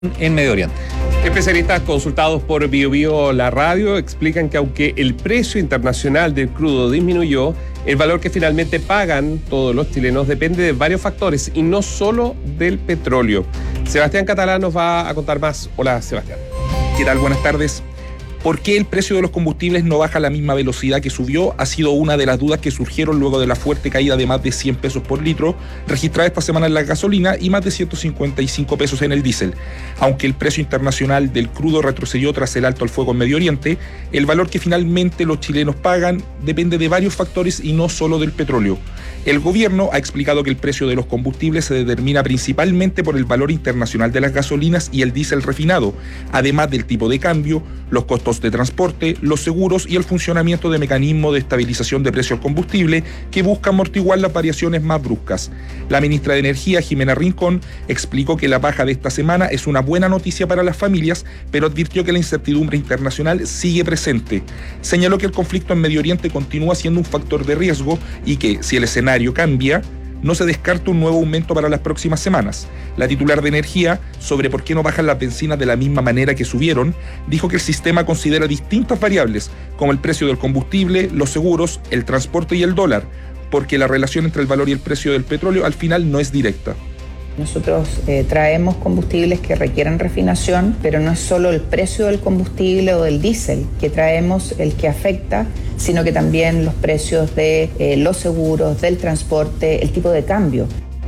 en Medio Oriente. Especialistas consultados por BioBio La Radio explican que aunque el precio internacional del crudo disminuyó, el valor que finalmente pagan todos los chilenos depende de varios factores y no solo del petróleo. Sebastián Catalán nos va a contar más. Hola, Sebastián. ¿Qué tal? Buenas tardes. ¿Por qué el precio de los combustibles no baja a la misma velocidad que subió? Ha sido una de las dudas que surgieron luego de la fuerte caída de más de 100 pesos por litro registrada esta semana en la gasolina y más de 155 pesos en el diésel. Aunque el precio internacional del crudo retrocedió tras el alto al fuego en Medio Oriente, el valor que finalmente los chilenos pagan depende de varios factores y no solo del petróleo. El gobierno ha explicado que el precio de los combustibles se determina principalmente por el valor internacional de las gasolinas y el diésel refinado, además del tipo de cambio, los costos de transporte, los seguros y el funcionamiento de mecanismos de estabilización de precios del combustible que busca amortiguar las variaciones más bruscas. La ministra de Energía, Jimena Rincón, explicó que la baja de esta semana es una buena noticia para las familias, pero advirtió que la incertidumbre internacional sigue presente. Señaló que el conflicto en Medio Oriente continúa siendo un factor de riesgo y que, si el escenario cambia, no se descarta un nuevo aumento para las próximas semanas. La titular de Energía, sobre por qué no bajan las bencinas de la misma manera que subieron, dijo que el sistema considera distintas variables, como el precio del combustible, los seguros, el transporte y el dólar, porque la relación entre el valor y el precio del petróleo al final no es directa. Nosotros traemos combustibles que requieren refinación, pero no es solo el precio del combustible o del diésel que traemos el que afecta, sino que también los precios de los seguros, del transporte, el tipo de cambio.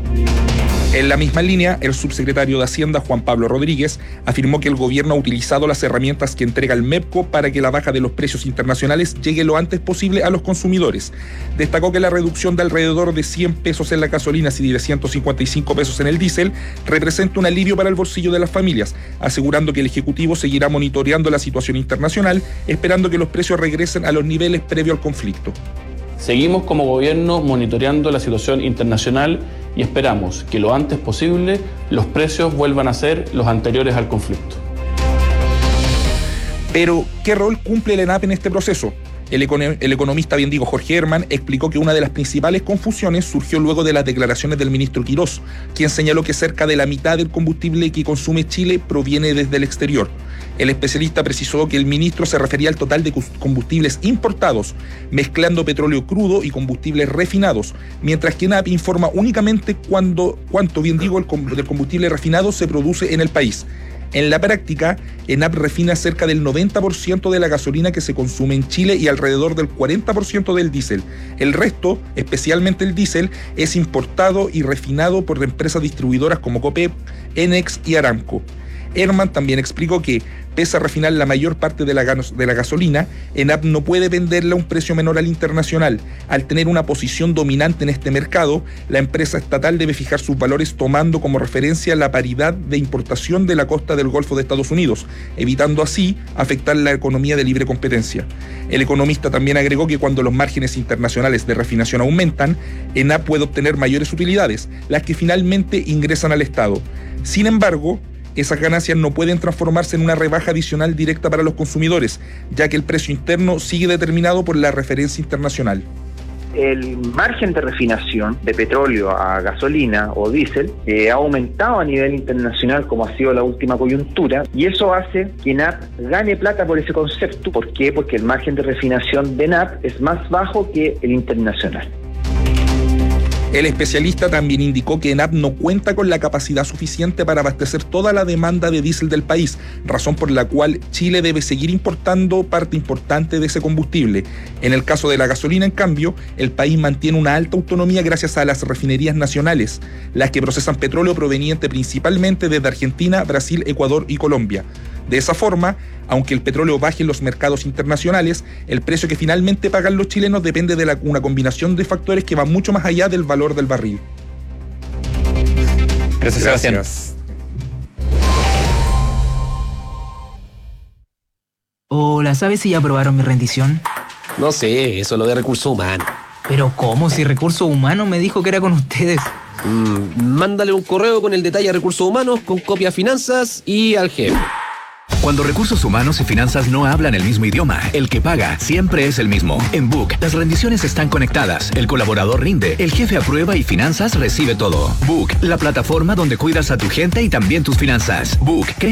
En la misma línea, el subsecretario de Hacienda, Juan Pablo Rodríguez, afirmó que el gobierno ha utilizado las herramientas que entrega el MEPCO para que la baja de los precios internacionales llegue lo antes posible a los consumidores. Destacó que la reducción de alrededor de 100 pesos en la gasolina y de 155 pesos en el diésel representa un alivio para el bolsillo de las familias, asegurando que el Ejecutivo seguirá monitoreando la situación internacional, esperando que los precios regresen a los niveles previo al conflicto. Seguimos como gobierno monitoreando la situación internacional y esperamos que lo antes posible los precios vuelvan a ser los anteriores al conflicto. Pero, ¿qué rol cumple el ENAP en este proceso? El economista Jorge Herman explicó que una de las principales confusiones surgió luego de las declaraciones del ministro Quirós, quien señaló que cerca de la mitad del combustible que consume Chile proviene desde el exterior. El especialista precisó que el ministro se refería al total de combustibles importados, mezclando petróleo crudo y combustibles refinados, mientras que ENAP informa únicamente cuánto del combustible refinado se produce en el país. En la práctica, ENAP refina cerca del 90% de la gasolina que se consume en Chile y alrededor del 40% del diésel. El resto, especialmente el diésel, es importado y refinado por empresas distribuidoras como Copec, Enex y Aramco. Herman también explicó que, pese a refinar la mayor parte de la gasolina, ENAP no puede venderla a un precio menor al internacional. Al tener una posición dominante en este mercado, la empresa estatal debe fijar sus valores tomando como referencia la paridad de importación de la costa del Golfo de Estados Unidos, evitando así afectar la economía de libre competencia. El economista también agregó que cuando los márgenes internacionales de refinación aumentan, ENAP puede obtener mayores utilidades, las que finalmente ingresan al Estado. Sin embargo, esas ganancias no pueden transformarse en una rebaja adicional directa para los consumidores, ya que el precio interno sigue determinado por la referencia internacional. El margen de refinación de petróleo a gasolina o diésel ha aumentado a nivel internacional, como ha sido la última coyuntura, y eso hace que ENAP gane plata por ese concepto. ¿Por qué? Porque el margen de refinación de ENAP es más bajo que el internacional. El especialista también indicó que ENAP no cuenta con la capacidad suficiente para abastecer toda la demanda de diésel del país, razón por la cual Chile debe seguir importando parte importante de ese combustible. En el caso de la gasolina, en cambio, el país mantiene una alta autonomía gracias a las refinerías nacionales, las que procesan petróleo proveniente principalmente desde Argentina, Brasil, Ecuador y Colombia. De esa forma, aunque el petróleo baje en los mercados internacionales, el precio que finalmente pagan los chilenos depende de una combinación de factores que va mucho más allá del valor del barril. Gracias, Sebastián. Hola, ¿sabes si ya aprobaron mi rendición? No sé, eso es lo de recursos humanos. Pero ¿cómo? Si Recursos Humanos me dijo que era con ustedes. Mándale un correo con el detalle a Recursos Humanos, con copia a Finanzas y al jefe. Cuando recursos humanos y finanzas no hablan el mismo idioma, el que paga siempre es el mismo. En Book, las rendiciones están conectadas, el colaborador rinde, el jefe aprueba y finanzas recibe todo. Book, la plataforma donde cuidas a tu gente y también tus finanzas. Book,